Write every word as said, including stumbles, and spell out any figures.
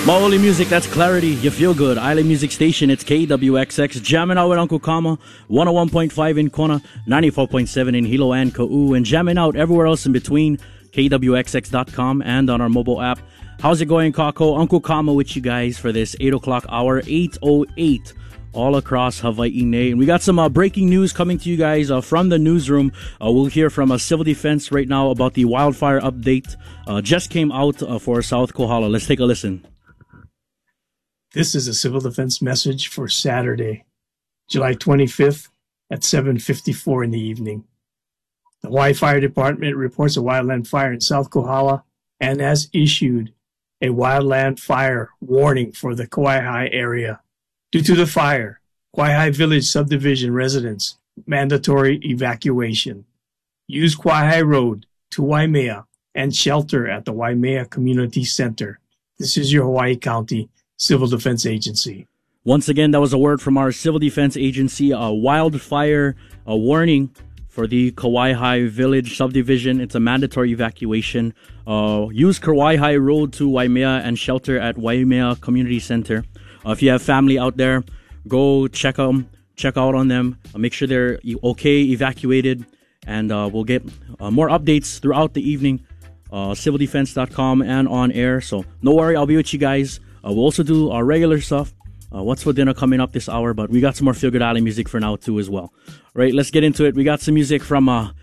Maoli music, that's clarity. You feel good. Island Music Station, it's K W X X. Jamming out with Uncle Kama. one oh one point five in Kona, ninety-four point seven in Hilo and Ka'u. And jamming out everywhere else in between. K W X X dot com and on our mobile app. How's it going, Kako? Uncle Kama with you guys for this eight o'clock hour. eight oh eight. All across Hawaii. And we got some uh, breaking news coming to you guys uh, from the newsroom. Uh, we'll hear from a civil defense right now about the wildfire update. Uh, just came out uh, for South Kohala. Let's take a listen. This is a civil defense message for Saturday, July twenty-fifth at seven fifty-four in the evening. The Hawaii Fire Department reports a wildland fire in South Kohala and has issued a wildland fire warning for the Kawaihae area. Due to the fire, Kawaihae Village subdivision residents, mandatory evacuation. Use Kawaihae Road to Waimea and shelter at the Waimea Community Center. This is your Hawaii County Civil Defense Agency. Once again, that was a word from our Civil Defense Agency, a wildfire a warning for the Kawaihae Village subdivision. It's a mandatory evacuation. Uh, use Kawaihae Road to Waimea and shelter at Waimea Community Center. Uh, if you have family out there, go check them, check out on them. Uh, make sure they're okay, evacuated, and uh, we'll get uh, more updates throughout the evening. Uh, civil defense dot com and on air. So no worry, I'll be with you guys. Uh, we'll also do our regular stuff. Uh, what's for dinner coming up this hour, but we got some more Feel Good Island music for now too as well. All right, let's get into it. We got some music from uh,